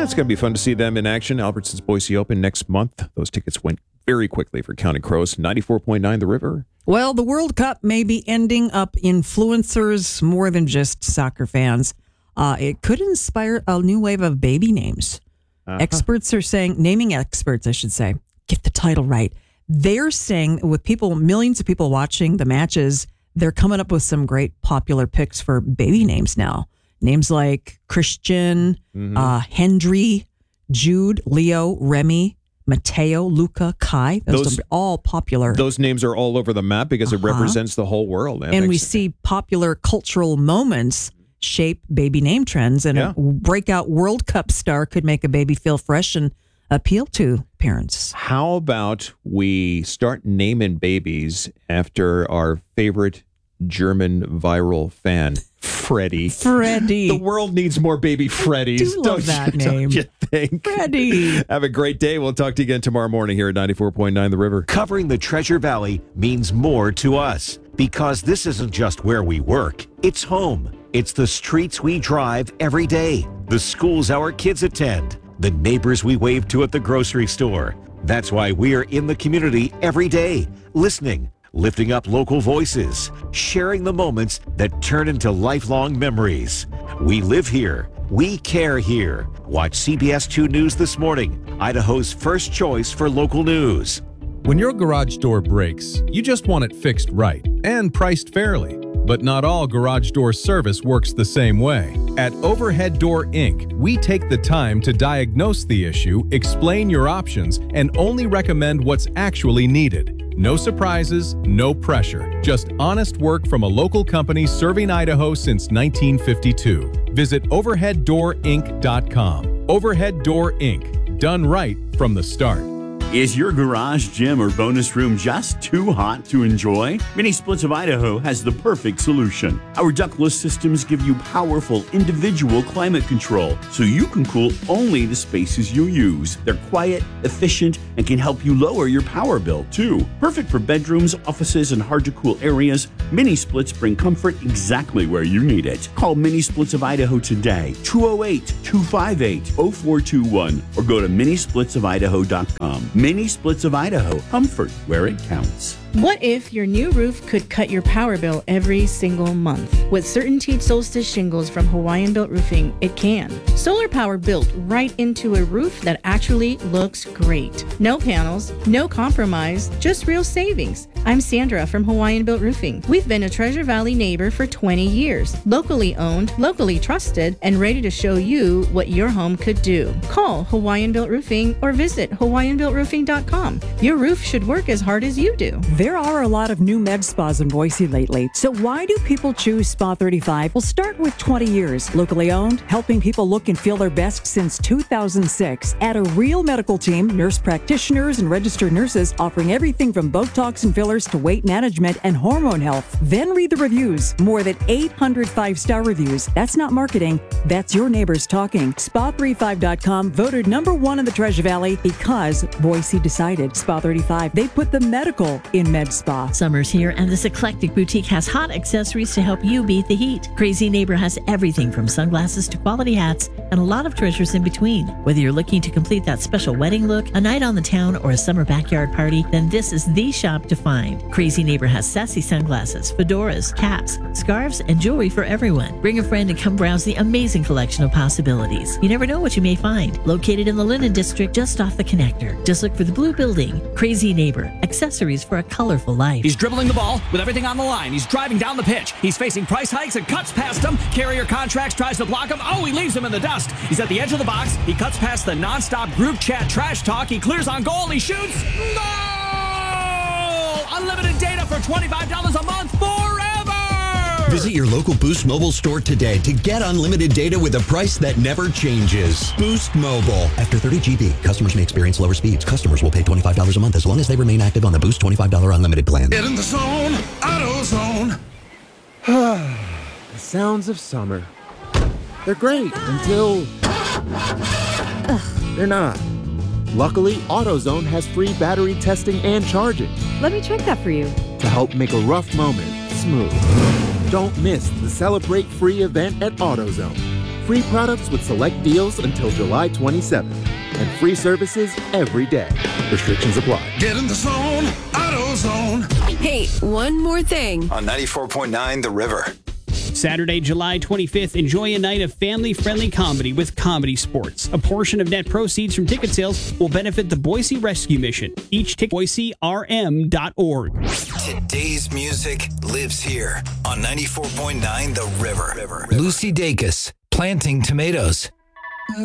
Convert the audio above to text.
it's going to be fun to see them in action. Albertsons Boise Open next month. Those tickets went very quickly for Counting Crows. 94.9 The River. Well, the World Cup may be ending up influencers more than just soccer fans. It could inspire a new wave of baby names. Experts are saying, naming experts, I should say, get the title right. They're saying with millions of people watching the matches, they're coming up with some great popular picks for baby names now. Names like Christian, Hendry, Jude, Leo, Remy, Mateo, Luca, Kai. Those are all popular. Those names are all over the map because it represents the whole world. And we see popular cultural moments shape baby name trends, and a breakout World Cup star could make a baby feel fresh and appeal to parents. How about we start naming babies after our favorite German viral fan, Freddie? Freddie. The world needs more baby Freddies. I do love that name. Don't you think? Freddie. Have a great day. We'll talk to you again tomorrow morning here at 94.9 The River. Covering the Treasure Valley means more to us because this isn't just where we work. It's home. It's the streets we drive every day, the schools our kids attend, the neighbors we wave to at the grocery store. That's why we're in the community every day, listening, lifting up local voices, sharing the moments that turn into lifelong memories. We live here. We care here. Watch CBS 2 News this morning, Idaho's first choice for local news. When your garage door breaks, you just want it fixed right and priced fairly. But not all garage door service works the same way. At Overhead Door Inc., we take the time to diagnose the issue, explain your options, and only recommend what's actually needed. No surprises, no pressure. Just honest work from a local company serving Idaho since 1952. Visit overheaddoorinc.com. Overhead Door Inc. Done right from the start. Is your garage, gym, or bonus room just too hot to enjoy? Mini Splits of Idaho has the perfect solution. Our ductless systems give you powerful individual climate control, so you can cool only the spaces you use. They're quiet, efficient, and can help you lower your power bill, too. Perfect for bedrooms, offices, and hard-to-cool areas, Mini Splits bring comfort exactly where you need it. Call Mini Splits of Idaho today, 208-258-0421, or go to minisplitsofidaho.com. Mini Splits of Idaho. Comfort where it counts. What if your new roof could cut your power bill every single month? With CertainTeed Solstice shingles from Hawaiian Built Roofing, it can. Solar power built right into a roof that actually looks great. No panels, no compromise, just real savings. I'm Sandra from Hawaiian Built Roofing. We've been a Treasure Valley neighbor for 20 years. Locally owned, locally trusted, and ready to show you what your home could do. Call Hawaiian Built Roofing or visit hawaiianbuiltroofing.com. Your roof should work as hard as you do. There are a lot of new med spas in Boise lately. So why do people choose Spa 35? We'll start with 20 years. Locally owned, helping people look and feel their best since 2006. Add a real medical team, nurse practitioners and registered nurses offering everything from Botox and fillers to weight management and hormone health. Then read the reviews. More than 800 5-star reviews. That's not marketing. That's your neighbors talking. Spa35.com voted #1 in the Treasure Valley because Boise decided. Spa 35. They put the medical in med spa. Summer's here, and this eclectic boutique has hot accessories to help you beat the heat. Crazy Neighbor has everything from sunglasses to quality hats and a lot of treasures in between. Whether you're looking to complete that special wedding look, a night on the town, or a summer backyard party, then this is the shop to find. Crazy Neighbor has sassy sunglasses, fedoras, caps, scarves, and jewelry for everyone. Bring a friend and come browse the amazing collection of possibilities. You never know what you may find. Located in the Linen District, just off the connector. Just look for the blue building. Crazy Neighbor, accessories for a colorful life. He's dribbling the ball with everything on the line. He's driving down the pitch. He's facing price hikes and cuts past him. Carrier Contracts tries to block him. Oh, he leaves him in the dust. He's at the edge of the box. He cuts past the nonstop group chat trash talk. He clears on goal. He shoots. Goal! Unlimited data for $25 a month forever! Visit your local Boost Mobile store today to get unlimited data with a price that never changes. Boost Mobile. After 30 GB, customers may experience lower speeds. Customers will pay $25 a month as long as they remain active on the Boost $25 unlimited plan. Get in the zone, AutoZone. The sounds of summer. They're great until they're not. Luckily, AutoZone has free battery testing and charging. Let me check that for you. To help make a rough moment smooth. Don't miss the Celebrate Free event at AutoZone. free products with select deals until July 27th. And free services every day. Restrictions apply. Get in the zone, AutoZone. Hey, one more thing. On 94.9 The River. Saturday, July 25th, enjoy a night of family-friendly comedy with Comedy Sports. A portion of net proceeds from ticket sales will benefit the Boise Rescue Mission. Each ticket, BoiseRM.org. Today's music lives here on 94.9 The River. Lucy Dacus, Planting Tomatoes.